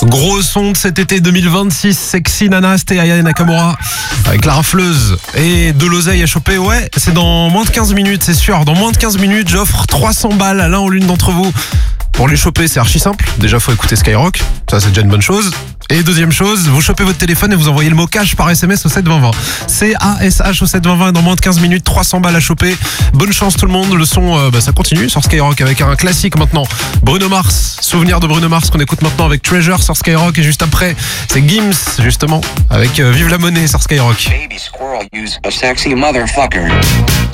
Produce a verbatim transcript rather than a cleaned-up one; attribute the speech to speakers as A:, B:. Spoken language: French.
A: Gros son de cet été deux mille vingt-six, Sexy Nana, c'était Aya Nakamura avec la rafleuse et de l'oseille à choper. Ouais, c'est dans moins de quinze minutes, c'est sûr. Dans moins de quinze minutes, j'offre trois cents balles à l'un ou l'une d'entre vous. Pour les choper, c'est archi simple. Déjà, faut écouter Skyrock. Ça, c'est déjà une bonne chose. Et deuxième chose, vous chopez votre téléphone et vous envoyez le mot cash par S M S au sept vingt vingt. C A S H au sept vingt vingt et dans moins de quinze minutes, trois cents balles à choper. Bonne chance tout le monde. Le son, euh, bah, ça continue sur Skyrock avec un classique maintenant. Bruno Mars, souvenir de Bruno Mars qu'on écoute maintenant avec Treasure sur Skyrock. Et juste après, c'est Gims, justement, avec euh, Vive la monnaie sur Skyrock.
B: Baby squirrel use a sexy motherfucker.